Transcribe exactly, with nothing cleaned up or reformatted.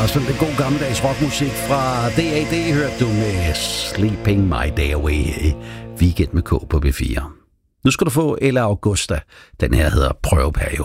var sådan en god gammeldags rockmusik fra D A D, hørte du med Sleeping My Day Away i Weekend med K på B fire. Nu skal du få Ella Augusta. Den her hedder Prøveperiode.